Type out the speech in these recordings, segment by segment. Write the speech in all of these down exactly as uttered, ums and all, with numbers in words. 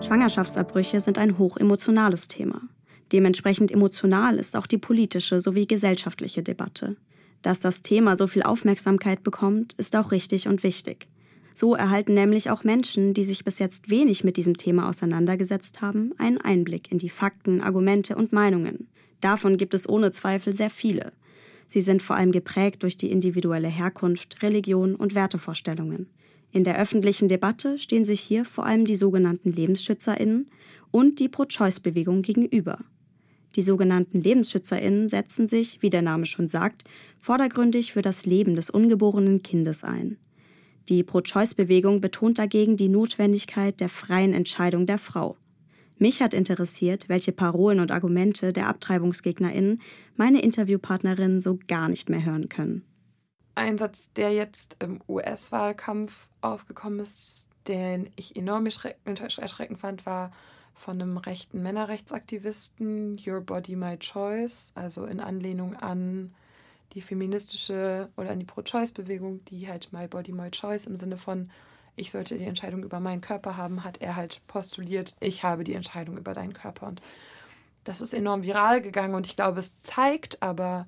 Schwangerschaftsabbrüche sind ein hochemotionales Thema. Dementsprechend emotional ist auch die politische sowie gesellschaftliche Debatte. Dass das Thema so viel Aufmerksamkeit bekommt, ist auch richtig und wichtig. So erhalten nämlich auch Menschen, die sich bis jetzt wenig mit diesem Thema auseinandergesetzt haben, einen Einblick in die Fakten, Argumente und Meinungen. Davon gibt es ohne Zweifel sehr viele. Sie sind vor allem geprägt durch die individuelle Herkunft, Religion und Wertevorstellungen. In der öffentlichen Debatte stehen sich hier vor allem die sogenannten LebensschützerInnen und die Pro-Choice-Bewegung gegenüber. Die sogenannten LebensschützerInnen setzen sich, wie der Name schon sagt, vordergründig für das Leben des ungeborenen Kindes ein. Die Pro-Choice-Bewegung betont dagegen die Notwendigkeit der freien Entscheidung der Frau. Mich hat interessiert, welche Parolen und Argumente der AbtreibungsgegnerInnen meine Interviewpartnerinnen so gar nicht mehr hören können. Ein Satz, der jetzt im U S-Wahlkampf aufgekommen ist, den ich enorm erschreckend fand, war von einem rechten Männerrechtsaktivisten, Your Body, My Choice, also in Anlehnung an die feministische oder an die Pro-Choice-Bewegung, die halt My Body, My Choice im Sinne von ich sollte die Entscheidung über meinen Körper haben, hat er halt postuliert, ich habe die Entscheidung über deinen Körper. Und das ist enorm viral gegangen und ich glaube, es zeigt aber,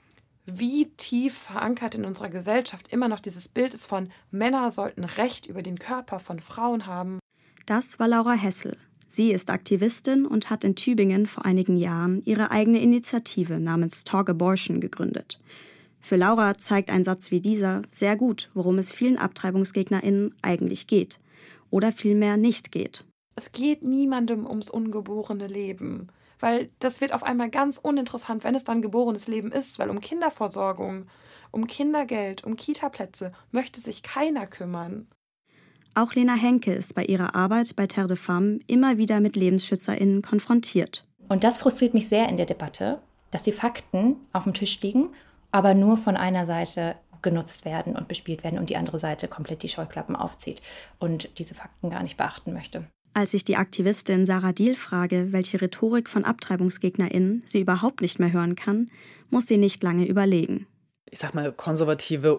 wie tief verankert in unserer Gesellschaft immer noch dieses Bild ist von Männer sollten Recht über den Körper von Frauen haben. Das war Laura Hessel. Sie ist Aktivistin und hat in Tübingen vor einigen Jahren ihre eigene Initiative namens Talk Abortion gegründet. Für Laura zeigt ein Satz wie dieser sehr gut, worum es vielen AbtreibungsgegnerInnen eigentlich geht. Oder vielmehr nicht geht. Es geht niemandem ums ungeborene Leben. Weil das wird auf einmal ganz uninteressant, wenn es dann geborenes Leben ist. Weil um Kinderversorgung, um Kindergeld, um Kitaplätze möchte sich keiner kümmern. Auch Lena Henke ist bei ihrer Arbeit bei Terre de Femme immer wieder mit LebensschützerInnen konfrontiert. Und das frustriert mich sehr in der Debatte, dass die Fakten auf dem Tisch liegen, aber nur von einer Seite genutzt werden und bespielt werden und die andere Seite komplett die Scheuklappen aufzieht und diese Fakten gar nicht beachten möchte. Als ich die Aktivistin Sarah Diehl frage, welche Rhetorik von AbtreibungsgegnerInnen sie überhaupt nicht mehr hören kann, muss sie nicht lange überlegen. Ich sag mal, konservative